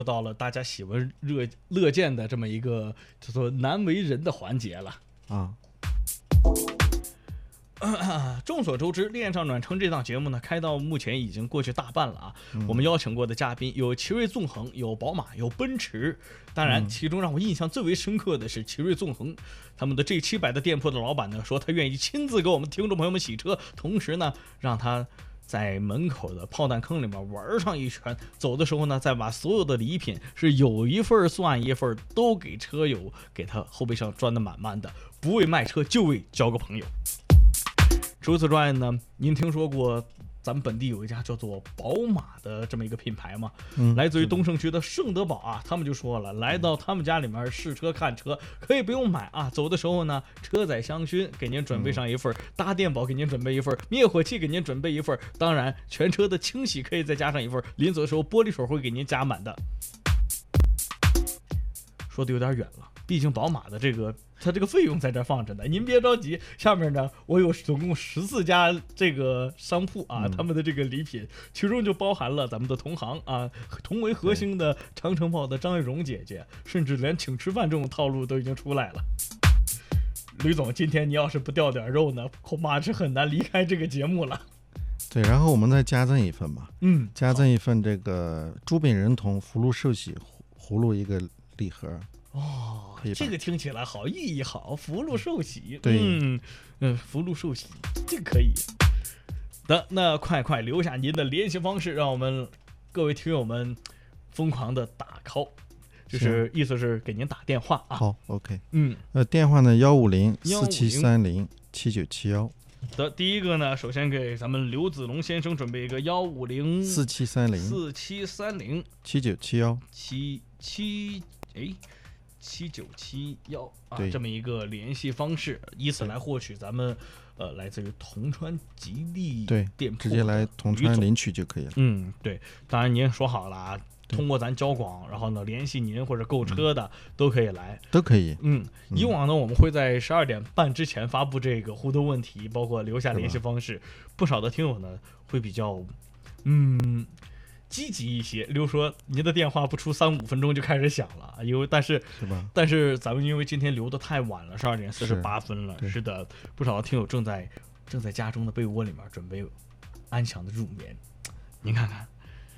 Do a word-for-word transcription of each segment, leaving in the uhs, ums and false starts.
到了大家喜闻热乐见的这么一个叫做难为人的环节了啊。 众所周知，恋上暖城这档节目呢，开到目前已经过去大半了啊。 嗯、 我们邀请过的嘉宾有奇瑞纵横，有宝马，有奔驰。当然，其中让我印象最为深刻的是奇瑞纵横，他们的 G 七百 的店铺的老板呢，说他愿意亲自给我们听众朋友们洗车，同时呢，让他在门口的炮弹坑里面玩上一圈，走的时候呢，再把所有的礼品是有一份算一份，都给车友，给他后备箱装得满满的，不为卖车，就为交个朋友。除此之外呢，您听说过咱们本地有一家叫做宝马的这么一个品牌吗？嗯，来自于东胜区的盛德宝啊，他们就说了，来到他们家里面试车看车，可以不用买啊，走的时候呢，车载香薰给您准备上一份，搭电宝给您准备一份，灭火器给您准备一份，当然全车的清洗可以再加上一份，临走的时候玻璃水会给您加满的。说的有点远了，毕竟宝马的这个它这个费用在这放着呢，您别着急。下面呢，我有总共十四家这个商铺啊，他们的这个礼品，其中就包含了咱们的同行啊，同为核心的长城炮的张玉荣姐姐，甚至连请吃饭这种套路都已经出来了。吕总，今天你要是不掉点肉呢，恐怕是很难离开这个节目了。 对，然后我们再加赠一份吧， 嗯， 加赠一份这个猪饼人童福禄寿喜葫芦一个礼盒。 哦，这个听起来好，意义好，福禄寿喜， 对， 嗯嗯，福禄寿喜，这个可以的。那快快留下您的联系方式，让我们各位听友们疯狂的打 call， 就是意思是给您打电话啊。 好 ，OK， 嗯， 呃，电话呢幺五零四七三零七九七幺。 的第一个呢，首先给咱们刘子龙先生准备一个幺五零四七三零四七三零七九七幺七七哎。七九七幺啊， 这么一个联系方式，以此来获取咱们呃来自于铜川吉利店铺， 直接来铜川领取就可以了。 嗯，对，当然您说好了啊，通过咱交广，然后呢联系您或者购车的、嗯、都可以来， 都可以。 嗯，以往呢我们会在十二点半之前发布这个互动问题，包括留下联系方式，不少的听友呢会比较嗯。积极一些，例如说您的电话不出三五分钟就开始响了，因为但是是吧？ 但是咱们因为今天留的太晚了，十二点四十八分了， 是, 是的，不少的听友正在正在家中的被窝里面准备安详的入眠。您看看，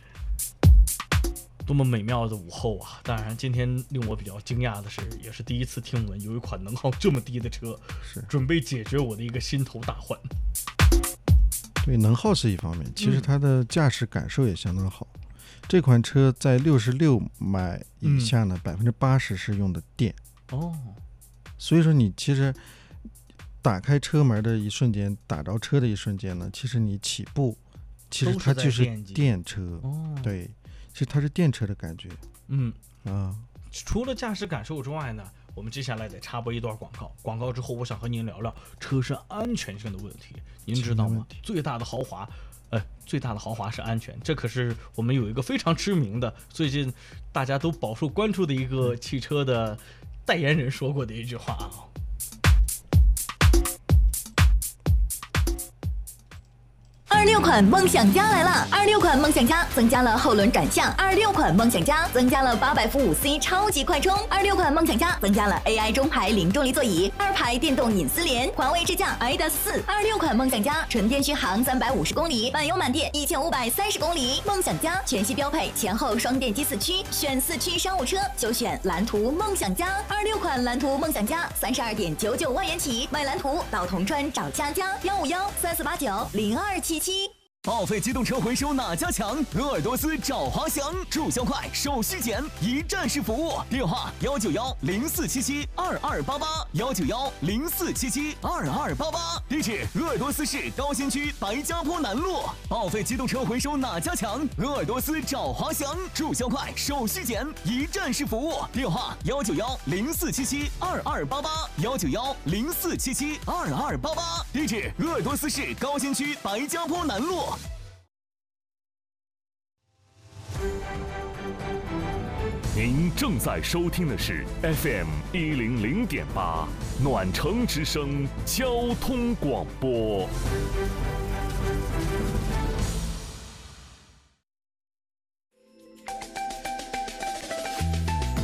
多么美妙的午后啊！当然，今天令我比较惊讶的是，也是第一次听闻有一款能耗这么低的车， 是准备解决我的一个心头大患。 对，能耗是一方面，其实它的驾驶感受也相当好。嗯、这款车在六十六迈以下呢，百分之八十是用的电。 哦， 所以说你其实打开车门的一瞬间，打着车的一瞬间呢，其实你起步，其实它就是电车。 哦， 对，其实它是电车的感觉。 嗯啊， 除了驾驶感受之外呢？我们接下来得插播一段广告，广告之后我想和您聊聊车身安全性的问题。您知道吗？最大的豪华，呃，最大的豪华是安全，这可是我们有一个非常知名的，最近大家都饱受关注的一个汽车的代言人说过的一句话啊。 二六款梦想家来了！二六款梦想家增加了后轮转向，二六款梦想家增加了八百伏五 C 超级快充，二六款梦想家增加了 A I 中排零重力座椅，二排电动隐私联，环卫支架 I D A S 四。二六款梦想家纯电续航三百五十公里，满油满电一千五百三十公里。梦想家全系标配前后双电机四驱，选四驱商务车就选蓝图梦想家。二六款蓝图梦想家三十二点九九万元起，买蓝图到铜川找佳佳，幺五幺三四八九零二七七。 报废机动车回收哪家强？鄂尔多斯找华翔，注销快，手续简，一站式服务。电话幺九幺零四七七二二八八幺九幺零四七七二二八八。地址鄂尔多斯市高新区白家坡南路。报废机动车回收哪家强？鄂尔多斯找华翔，注销快，手续简，一站式服务。电话幺九幺零四七七二二八八幺九幺零四七七二二八八。地址鄂尔多斯市高新区白家坡南路。 您正在收听的是 F M 一零零点八暖城之声交通广播。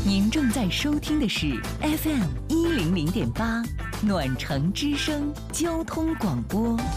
您正在收听的是 F M 一零零点八暖城之声交通广播。